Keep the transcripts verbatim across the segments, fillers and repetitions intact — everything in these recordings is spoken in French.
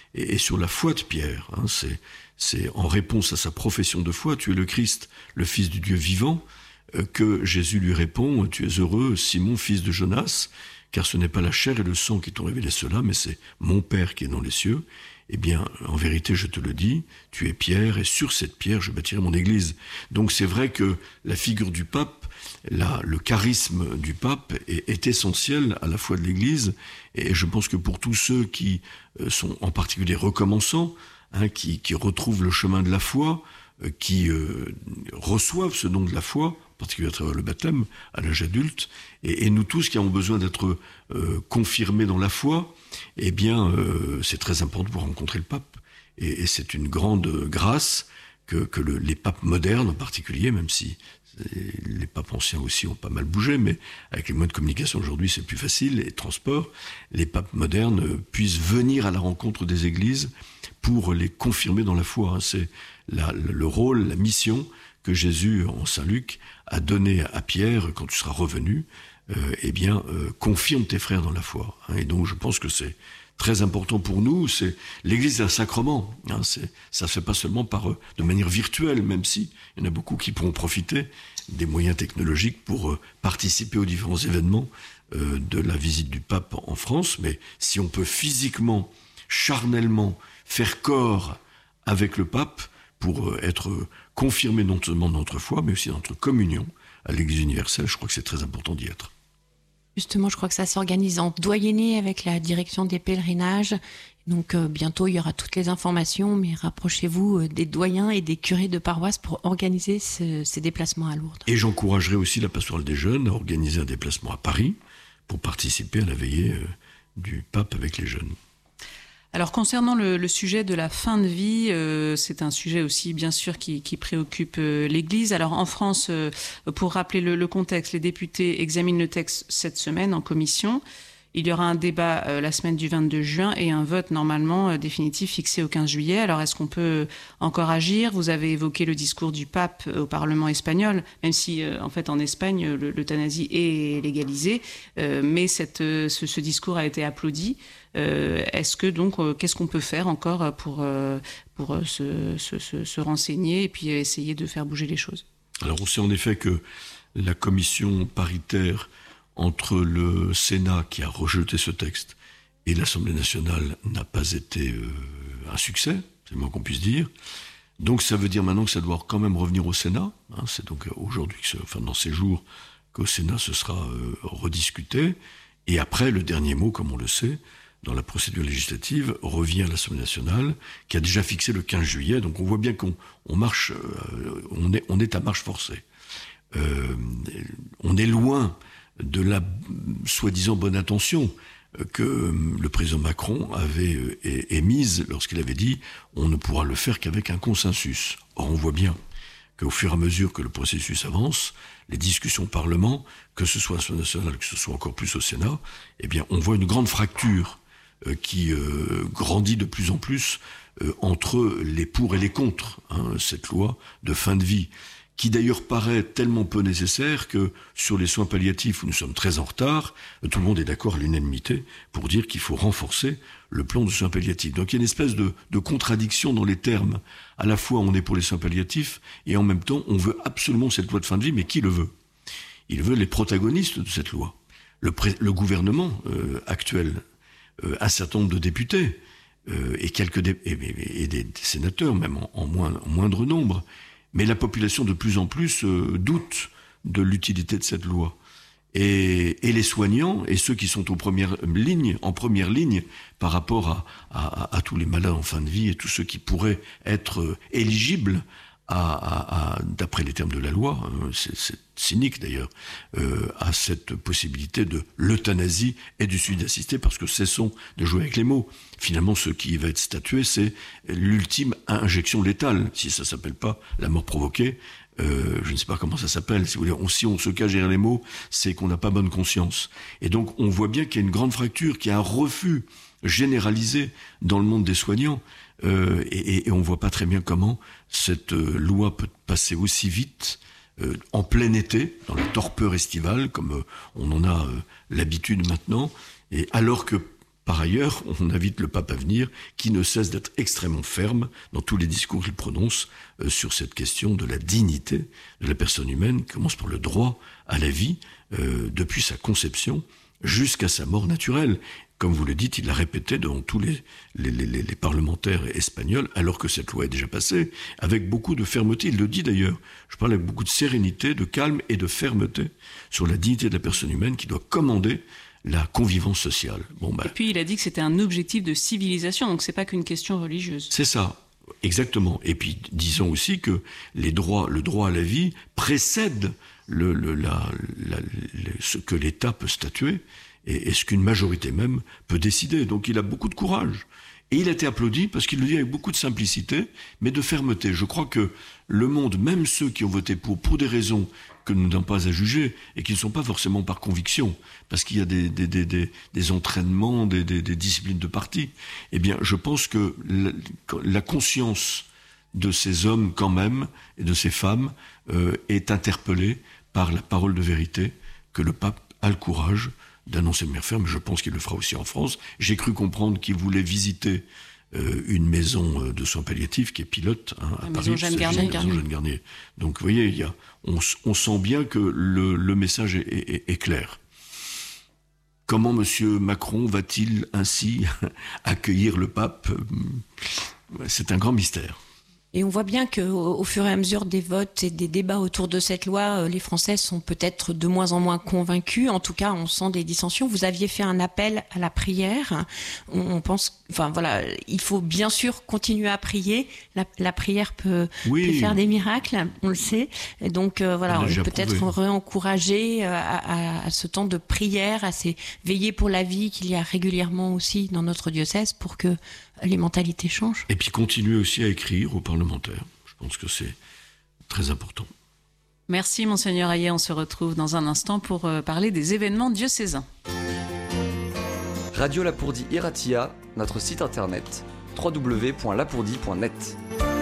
et, et sur la foi de Pierre. Hein, c'est, c'est en réponse à sa profession de foi, tu es le Christ, le Fils du Dieu vivant, euh, que Jésus lui répond, tu es heureux, Simon, fils de Jonas, car ce n'est pas la chair et le sang qui t'ont révélé cela, mais c'est mon Père qui est dans les cieux. Eh bien, en vérité, je te le dis, tu es Pierre, et sur cette pierre, je bâtirai mon église. Donc c'est vrai que la figure du pape, la, le charisme du pape est, est essentiel à la foi de l'église, et je pense que pour tous ceux qui sont en particulier recommençants, hein, qui, qui retrouvent le chemin de la foi, euh, qui euh, reçoivent ce don de la foi, en particulier à travers le baptême, à l'âge adulte, et, et nous tous qui avons besoin d'être euh, confirmés dans la foi, eh bien, euh, c'est très important pour rencontrer le pape. Et, et c'est une grande grâce que, que le, les papes modernes en particulier, même si les papes anciens aussi ont pas mal bougé, mais avec les moyens de communication aujourd'hui c'est plus facile, les transports, les papes modernes puissent venir à la rencontre des églises pour les confirmer dans la foi. C'est la, le rôle, la mission que Jésus, en Saint Luc, a donné à Pierre quand tu seras revenu, euh, eh bien, euh, confirme tes frères dans la foi. Hein, et donc, je pense que c'est très important pour nous. C'est l'Église est un sacrement. Hein, c'est, ça se fait pas seulement par, de manière virtuelle, même si il y en a beaucoup qui pourront profiter des moyens technologiques pour euh, participer aux différents événements euh, de la visite du pape en France. Mais si on peut physiquement, charnellement, faire corps avec le pape pour euh, être confirmé non seulement dans notre foi, mais aussi dans notre communion à l'Église universelle, je crois que c'est très important d'y être. Justement, je crois que ça s'organise en doyenné avec la direction des pèlerinages. Donc euh, bientôt, il y aura toutes les informations, mais rapprochez-vous euh, des doyens et des curés de paroisse pour organiser ce, ces déplacements à Lourdes. Et j'encouragerai aussi la pastorale des jeunes à organiser un déplacement à Paris pour participer à la veillée euh, du pape avec les jeunes. Alors concernant le, le sujet de la fin de vie, euh, c'est un sujet aussi bien sûr qui, qui préoccupe euh, l'Église. Alors en France, euh, pour rappeler le, le contexte, les députés examinent le texte cette semaine en commission. Il y aura un débat euh, la semaine du vingt-deux juin et un vote normalement euh, définitif fixé au quinze juillet. Alors est-ce qu'on peut encore agir ? Vous avez évoqué le discours du pape au Parlement espagnol, même si euh, en fait en Espagne le, l'euthanasie est légalisée, euh, mais cette, euh, ce, ce discours a été applaudi. Euh, est-ce que donc, euh, qu'est-ce qu'on peut faire encore pour, euh, pour euh, se, se, se, se renseigner et puis essayer de faire bouger les choses ? Alors on sait en effet que la commission paritaire entre le Sénat qui a rejeté ce texte et l'Assemblée nationale n'a pas été euh, un succès, c'est le moins qu'on puisse dire. Donc ça veut dire maintenant que ça doit quand même revenir au Sénat. Hein, c'est donc aujourd'hui, enfin dans ces jours, qu'au Sénat ce sera euh, rediscuté. Et après, le dernier mot, comme on le sait, dans la procédure législative, revient à l'Assemblée nationale, qui a déjà fixé le quinze juillet. Donc on voit bien qu'on on marche, euh, on, est, on est à marche forcée. Euh, on est loin de la soi-disant bonne intention que le président Macron avait émise lorsqu'il avait dit « on ne pourra le faire qu'avec un consensus ». Or on voit bien qu'au fur et à mesure que le processus avance, les discussions au Parlement, que ce soit à l'Assemblée nationale, que ce soit encore plus au Sénat, eh bien on voit une grande fracture euh, qui euh, grandit de plus en plus euh, entre les pour et les contre, hein, cette loi de fin de vie, qui d'ailleurs paraît tellement peu nécessaire que sur les soins palliatifs où nous sommes très en retard, tout le monde est d'accord à l'unanimité pour dire qu'il faut renforcer le plan de soins palliatifs. Donc il y a une espèce de, de contradiction dans les termes. À la fois on est pour les soins palliatifs et en même temps on veut absolument cette loi de fin de vie, mais qui le veut ? Il veut les protagonistes de cette loi. Le, pré, le gouvernement euh, actuel, euh, un certain nombre de députés euh, et, quelques dé, et, et, et des, des sénateurs, même en, en, moins, en moindre nombre. Mais la population de plus en plus euh, doute de l'utilité de cette loi. Et, et les soignants et ceux qui sont aux premières lignes, en première ligne par rapport à, à, à tous les malades en fin de vie et tous ceux qui pourraient être euh, éligibles à, à, à, d'après les termes de la loi, hein, c'est, c'est cynique d'ailleurs, euh, à cette possibilité de l'euthanasie et du suicide assisté, parce que cessons de jouer avec les mots. Finalement, ce qui va être statué, c'est l'ultime injection létale, si ça s'appelle pas la mort provoquée. Euh, je ne sais pas comment ça s'appelle. Si, vous voulez, on, si on se cache derrière les mots, c'est qu'on n'a pas bonne conscience. Et donc, on voit bien qu'il y a une grande fracture, qu'il y a un refus généralisé dans le monde des soignants. Euh, et, et on voit pas très bien comment cette euh, loi peut passer aussi vite euh, en plein été, dans la torpeur estivale, comme euh, on en a euh, l'habitude maintenant, et alors que Par ailleurs, on invite le pape à venir, qui ne cesse d'être extrêmement ferme dans tous les discours qu'il prononce euh, sur cette question de la dignité de la personne humaine, qui commence par le droit à la vie, euh, depuis sa conception jusqu'à sa mort naturelle. Comme vous le dites, il l'a répété devant tous les, les, les, les parlementaires espagnols, alors que cette loi est déjà passée, avec beaucoup de fermeté. Il le dit d'ailleurs. Je parle avec beaucoup de sérénité, de calme et de fermeté sur la dignité de la personne humaine qui doit commander la convivence sociale. Bon, ben, et puis il a dit que c'était un objectif de civilisation, donc c'est pas qu'une question religieuse. C'est ça, exactement. Et puis disons aussi que les droits, le droit à la vie précède le, le, la, la, le, ce que l'État peut statuer et, et ce qu'une majorité même peut décider. Donc il a beaucoup de courage. Et il a été applaudi parce qu'il le dit avec beaucoup de simplicité, mais de fermeté. Je crois que le monde, même ceux qui ont voté pour, pour des raisons que nous n'avons pas à juger, et qui ne sont pas forcément par conviction, parce qu'il y a des, des, des, des, des entraînements, des, des, des disciplines de parti, eh bien, je pense que la, la conscience de ces hommes, quand même, et de ces femmes, euh, est interpellée par la parole de vérité que le pape a le courage d'annoncer de manière ferme. Je pense qu'il le fera aussi en France. J'ai cru comprendre qu'il voulait visiter euh, une maison de soins palliatifs qui est pilote hein, à la Paris. Maison Jeanne Garnier. La maison Jeanne Garnier. Donc, vous voyez, il y a, on, on sent bien que le, le message est, est, est clair. Comment M. Macron va-t-il ainsi accueillir le pape ? C'est un grand mystère. Et on voit bien qu'au au fur et à mesure des votes et des débats autour de cette loi, les Français sont peut-être de moins en moins convaincus. En tout cas, on sent des dissensions. Vous aviez fait un appel à la prière. On, on pense, enfin voilà, il faut bien sûr continuer à prier. La, la prière peut, oui. peut faire des miracles, on le sait. Et donc euh, voilà, on peut peut-être réencourager à, à, à ce temps de prière, à ces veillées pour la vie qu'il y a régulièrement aussi dans notre diocèse pour que les mentalités changent. Et puis continuer aussi à écrire aux parlementaires. Je pense que c'est très important. Merci Monseigneur Hayet. On se retrouve dans un instant pour euh, parler des événements diocésains. Radio Lapourdie Iratia, notre site internet w w w point lapourdie point net.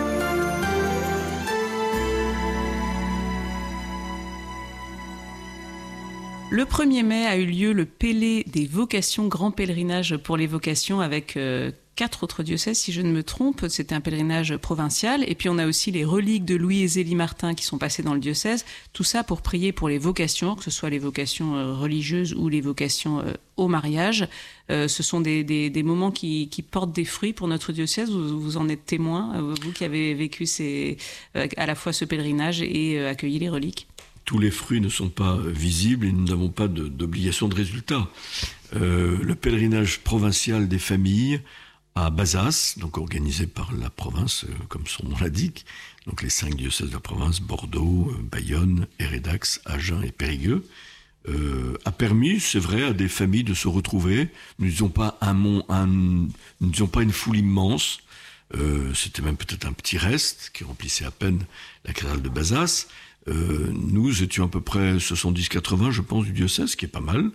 Le premier mai a eu lieu le Pélé des vocations, grand pèlerinage pour les vocations avec euh, quatre autres diocèses, si je ne me trompe. C'était un pèlerinage provincial. Et puis on a aussi les reliques de Louis et Zélie Martin qui sont passées dans le diocèse. Tout ça pour prier pour les vocations, que ce soit les vocations euh, religieuses ou les vocations euh, au mariage. Euh, ce sont des, des, des moments qui, qui portent des fruits pour notre diocèse. Vous, vous en êtes témoin, vous qui avez vécu ces, euh, à la fois ce pèlerinage et euh, accueilli les reliques. Tous les fruits ne sont pas visibles et nous n'avons pas de, d'obligation de résultat. Euh, le pèlerinage provincial des familles à Bazas, donc organisé par la province, euh, comme son nom l'indique, donc les cinq diocèses de la province, Bordeaux, euh, Bayonne, Hérédax, Agen et Périgueux, euh, a permis, c'est vrai, à des familles de se retrouver. Nous n'étions pas un mont, un, nous n'étions pas une foule immense, euh, c'était même peut-être un petit reste qui remplissait à peine la cathédrale de Bazas. Euh, nous étions à peu près soixante-dix à quatre-vingts, je pense, du diocèse, ce qui est pas mal.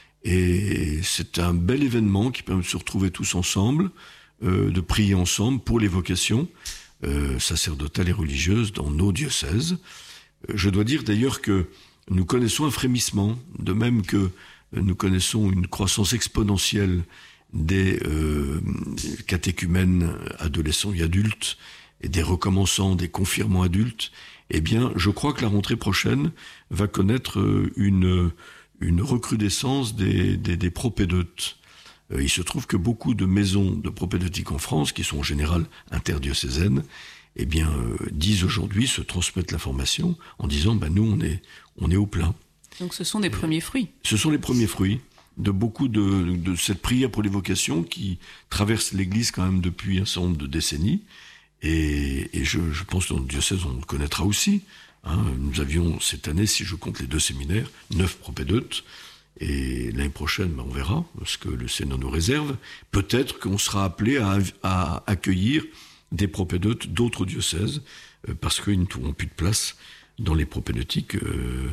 Et c'est un bel événement qui permet de se retrouver tous ensemble, euh, de prier ensemble pour les vocations euh, sacerdotales et religieuses dans nos diocèses. Euh, je dois dire d'ailleurs que nous connaissons un frémissement, de même que nous connaissons une croissance exponentielle des euh, catéchumènes adolescents et adultes, et des recommençants, des confirmants adultes. Eh bien, je crois que la rentrée prochaine va connaître une, une recrudescence des, des, des propédeutes. Euh, il se trouve que beaucoup de maisons de propédeutique en France, qui sont en général interdiocésaines, eh bien, euh, disent aujourd'hui, se transmettent l'information en disant, ben, nous, on est, on est au plein. Donc ce sont des premiers fruits. Ce sont les premiers fruits de beaucoup de, de cette prière pour les vocations qui traverse l'Église quand même depuis un certain nombre de décennies. Et, et je, je pense que dans le diocèse, on le connaîtra aussi. Hein. Nous avions cette année, si je compte les deux séminaires, neuf propédeutes. Et l'année prochaine, ben, on verra ce que le Sénat nous réserve. Peut-être qu'on sera appelé à, à accueillir des propédeutes d'autres diocèses, euh, parce qu'ils ne trouveront plus de place dans les propédeutiques euh,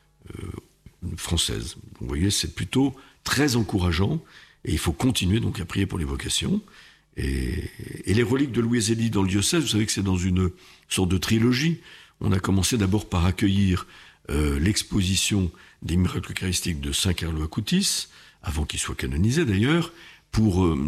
euh, françaises. Vous voyez, c'est plutôt très encourageant. Et il faut continuer donc à prier pour les vocations. Et, et les reliques de Louis et Zélie dans le diocèse, vous savez que c'est dans une sorte de trilogie. On a commencé d'abord par accueillir euh, l'exposition des miracles eucharistiques de Saint Carlo Acutis, avant qu'il soit canonisé d'ailleurs, pour euh,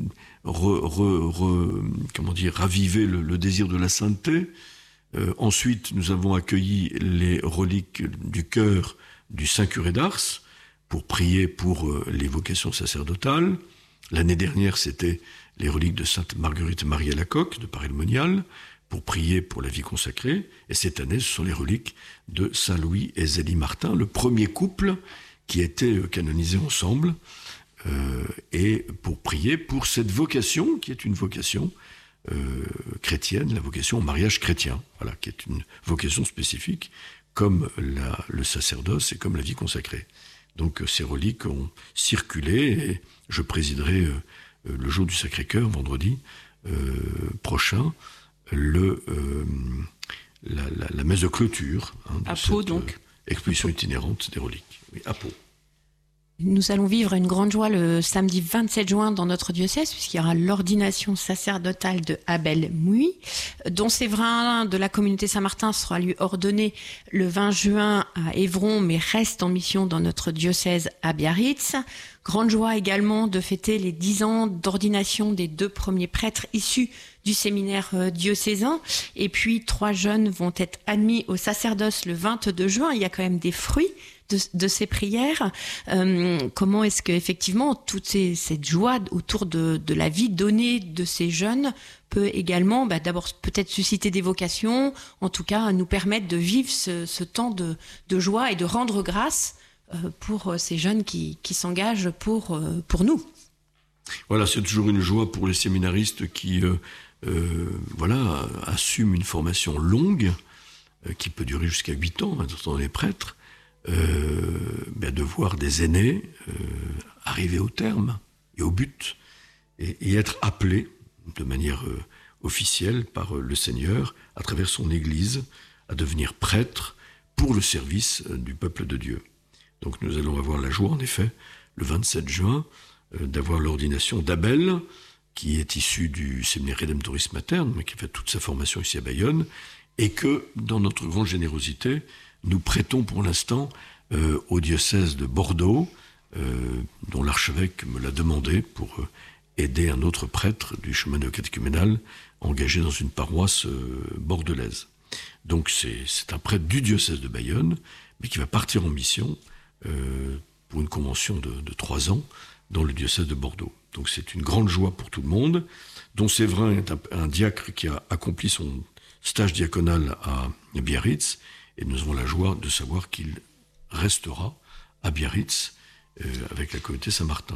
re, re, re, comment dire, raviver le, le désir de la sainteté. Euh, ensuite, nous avons accueilli les reliques du cœur du Saint Curé d'Ars pour prier pour euh, les vocations sacerdotales. L'année dernière, c'était les reliques de Sainte Marguerite Marie Alacoque de Paray-le-Monial pour prier pour la vie consacrée. Et cette année, ce sont les reliques de Saint Louis et Zélie Martin, le premier couple qui a été canonisé ensemble, euh, et pour prier pour cette vocation, qui est une vocation euh, chrétienne, la vocation au mariage chrétien, voilà, qui est une vocation spécifique, comme la, le sacerdoce et comme la vie consacrée. Donc ces reliques ont circulé, et je présiderai euh, le jour du Sacré-Cœur, vendredi euh, prochain, le, euh, la, la, la messe de clôture hein, de à cette Pau, donc. euh, exposition itinérante des reliques. Oui, à Pau. Nous allons vivre une grande joie le samedi vingt-sept juin dans notre diocèse, puisqu'il y aura l'ordination sacerdotale de Abel Mouy, dont Séverin de la communauté Saint-Martin sera lui ordonné le vingt juin à Évron, mais reste en mission dans notre diocèse à Biarritz. Grande joie également de fêter les dix ans d'ordination des deux premiers prêtres issus du séminaire diocésain. Et puis, trois jeunes vont être admis au sacerdoce le vingt-deux juin. Il y a quand même des fruits de, de ces prières. Euh, comment est-ce que effectivement toute ces, cette joie autour de, de la vie donnée de ces jeunes peut également, bah, d'abord peut-être susciter des vocations, en tout cas nous permettre de vivre ce, ce temps de, de joie et de rendre grâce euh, pour ces jeunes qui, qui s'engagent pour, euh, pour nous. Voilà, c'est toujours une joie pour les séminaristes qui euh, euh, voilà, assument une formation longue, euh, qui peut durer jusqu'à huit ans, hein, dans les prêtres, euh, ben de voir des aînés euh, arriver au terme et au but, et, et être appelés de manière euh, officielle par euh, le Seigneur, à travers son Église, à devenir prêtres pour le service euh, du peuple de Dieu. Donc nous allons avoir la joie, en effet, le vingt-sept juin, euh, d'avoir l'ordination d'Abel, qui est issu du séminaire Redemptoris Mater, mais qui fait toute sa formation ici à Bayonne, et que, dans notre grande générosité, nous prêtons pour l'instant euh, au diocèse de Bordeaux, euh, dont l'archevêque me l'a demandé pour euh, aider un autre prêtre du chemin néo-catéchuménal engagé dans une paroisse euh, bordelaise. Donc c'est, c'est un prêtre du diocèse de Bayonne, mais qui va partir en mission euh, pour une convention de, de trois ans dans le diocèse de Bordeaux. Donc c'est une grande joie pour tout le monde, dont Séverin est un, un diacre qui a accompli son stage diaconal à Biarritz, et nous avons la joie de savoir qu'il restera à Biarritz euh, avec la communauté Saint-Martin.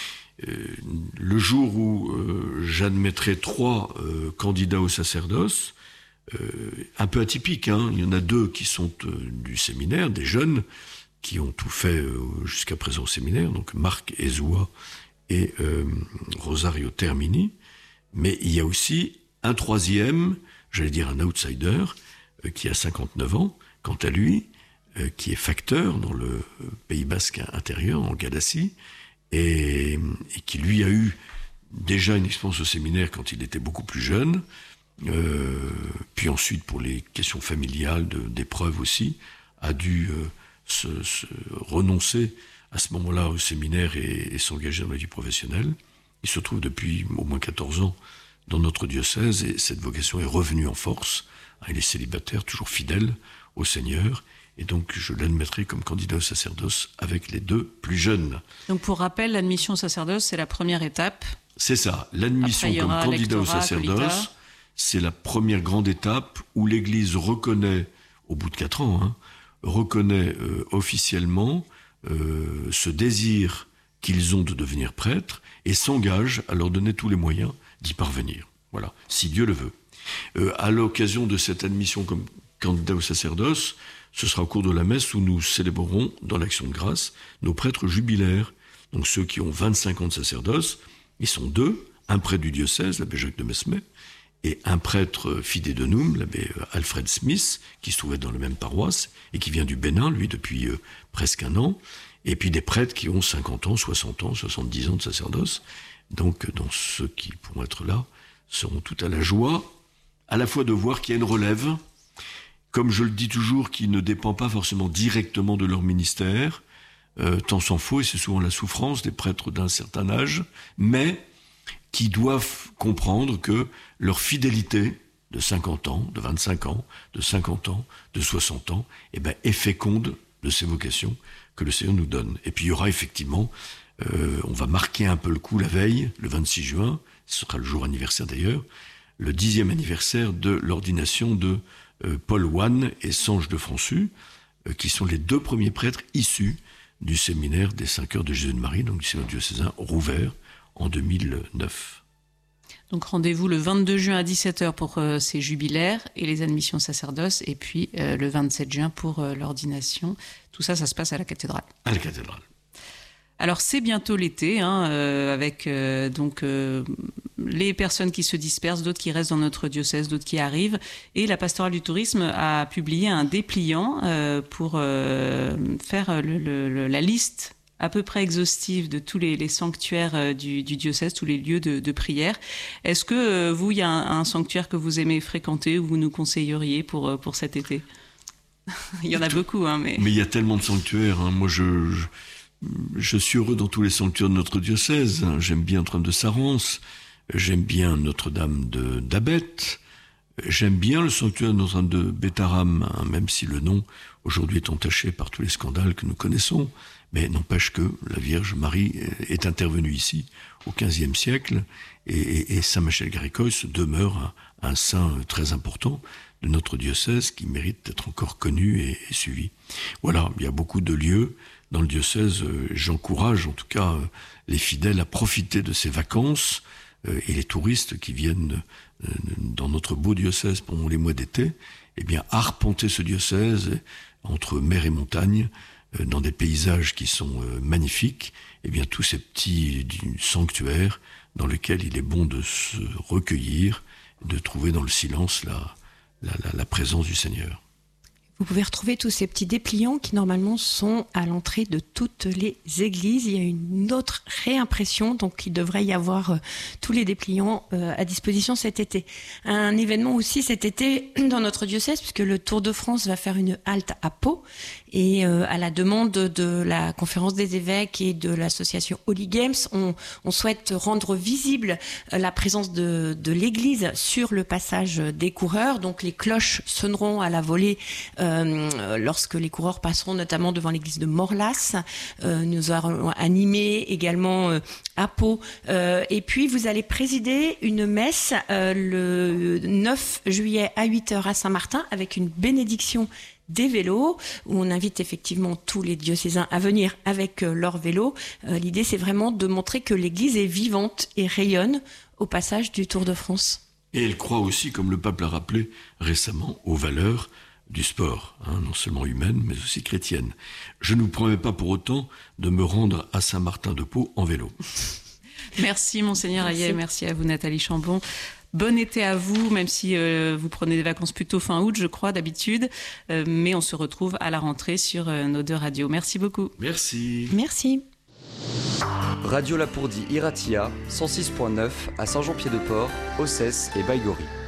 Euh, le jour où euh, j'admettrai trois euh, candidats au sacerdoce, euh, un peu atypique, hein, il y en a deux qui sont euh, du séminaire, des jeunes qui ont tout fait euh, jusqu'à présent au séminaire, donc Marc Ezoua et euh, Rosario Termini, mais il y a aussi un troisième, j'allais dire un outsider, euh, qui a cinquante-neuf ans, quant à lui, euh, qui est facteur dans le Pays Basque intérieur, en Gadacie, et, et qui lui a eu déjà une expérience au séminaire quand il était beaucoup plus jeune, euh, puis ensuite pour les questions familiales, de, d'épreuves aussi, a dû euh, se, se renoncer à ce moment-là au séminaire et, et s'engager dans la vie professionnelle. Il se trouve depuis au moins quatorze ans dans notre diocèse et cette vocation est revenue en force. Il est célibataire, toujours fidèle au Seigneur, et donc je l'admettrai comme candidat au sacerdoce avec les deux plus jeunes. Donc pour rappel, l'admission au sacerdoce, c'est la première étape. C'est ça, l'admission comme candidat au sacerdoce, colita. C'est la première grande étape où l'Église reconnaît, au bout de quatre ans, hein, reconnaît euh, officiellement euh, ce désir qu'ils ont de devenir prêtres et s'engage à leur donner tous les moyens d'y parvenir. Voilà, si Dieu le veut. Euh, à l'occasion de cette admission comme candidat au sacerdoce, ce sera au cours de la messe où nous célébrerons, dans l'action de grâce, nos prêtres jubilaires. Donc ceux qui ont vingt-cinq ans de sacerdoce, ils sont deux, un prêtre du diocèse, l'abbé Jacques de Mesmet, et un prêtre fidé de Noum, l'abbé Alfred Smith, qui se trouvait dans la même paroisse, et qui vient du Bénin, lui, depuis euh, presque un an, et puis des prêtres qui ont cinquante ans, soixante ans, soixante-dix ans de sacerdoce. Donc, dont ceux qui pourront être là seront tout à la joie, à la fois de voir qu'il y a une relève, comme je le dis toujours, qui ne dépend pas forcément directement de leur ministère, euh, tant s'en faut, et c'est souvent la souffrance des prêtres d'un certain âge, mais qui doivent comprendre que leur fidélité de cinquante ans, de vingt-cinq ans, de cinquante ans, de soixante ans, eh ben, est féconde de ces vocations que le Seigneur nous donne. Et puis il y aura effectivement, euh, on va marquer un peu le coup la veille, le vingt-six juin, ce sera le jour anniversaire d'ailleurs, le dixième anniversaire de l'ordination de euh, Paul Wann et Sange de Françu, euh, qui sont les deux premiers prêtres issus du séminaire des cinq heures de Jésus de Marie, donc du séminaire diocésain rouvert en deux mille neuf. Donc rendez-vous le vingt-deux juin à dix-sept heures pour euh, ces jubilaires et les admissions sacerdoce, et puis euh, le vingt-sept juin pour euh, l'ordination. Tout ça, ça se passe à la cathédrale. À la cathédrale. Alors c'est bientôt l'été, hein, euh, avec euh, donc euh, les personnes qui se dispersent, d'autres qui restent dans notre diocèse, d'autres qui arrivent. Et la pastorale du tourisme a publié un dépliant euh, pour euh, faire le, le, la liste à peu près exhaustive de tous les, les sanctuaires euh, du, du diocèse, tous les lieux de, de prière. Est-ce que euh, vous, il y a un, un sanctuaire que vous aimez fréquenter ou vous nous conseilleriez pour, pour cet été? Il y en a beaucoup, hein, mais... Mais il y a tellement de sanctuaires. Hein. Moi, je... je... Je suis heureux dans tous les sanctuaires de notre diocèse. J'aime bien Notre-Dame de Sarance, j'aime bien Notre-Dame de d'Abette, j'aime bien le sanctuaire de Notre-Dame de Bétharram, hein, même si le nom aujourd'hui est entaché par tous les scandales que nous connaissons. Mais n'empêche que la Vierge Marie est intervenue ici au quinzième siècle et, et, et Saint Michel Grégoire demeure un, un saint très important de notre diocèse qui mérite d'être encore connu et, et suivi. Voilà, il y a beaucoup de lieux dans le diocèse. Euh, j'encourage en tout cas euh, les fidèles à profiter de ces vacances euh, et les touristes qui viennent euh, dans notre beau diocèse pendant les mois d'été, eh bien arpenter ce diocèse entre mer et montagne, euh, dans des paysages qui sont euh, magnifiques, eh bien tous ces petits sanctuaires dans lesquels il est bon de se recueillir, de trouver dans le silence la, la, la, la présence du Seigneur. Vous pouvez retrouver tous ces petits dépliants qui normalement sont à l'entrée de toutes les églises. Il y a une autre réimpression, donc il devrait y avoir euh, tous les dépliants euh, à disposition cet été. Un événement aussi cet été dans notre diocèse, puisque le Tour de France va faire une halte à Pau, et euh, à la demande de la Conférence des évêques et de l'association Holy Games, on, on souhaite rendre visible euh, la présence de, de l'église sur le passage des coureurs. Donc les cloches sonneront à la volée euh, Euh, lorsque les coureurs passeront notamment devant l'église de Morlas. Euh, nous aurons animé également euh, à Pau. Euh, et puis vous allez présider une messe euh, le neuf juillet à huit heures à Saint-Martin avec une bénédiction des vélos, où on invite effectivement tous les diocésains à venir avec euh, leur vélo. Euh, l'idée, c'est vraiment de montrer que l'église est vivante et rayonne au passage du Tour de France. Et elle croit aussi, comme le pape l'a rappelé récemment, aux valeurs du sport, hein, non seulement humaine, mais aussi chrétienne. Je ne vous promets pas pour autant de me rendre à Saint-Martin-de-Pau en vélo. Merci Monseigneur Hayet, merci à vous Nathalie Chambon. Bon été à vous, même si euh, vous prenez des vacances plutôt fin août, je crois, d'habitude. Euh, mais on se retrouve à la rentrée sur euh, nos deux radios. Merci beaucoup. Merci. Merci. Radio Lapourdie Iratia, cent six point neuf à Saint-Jean-Pied-de-Port, Ossès et Baïgorry.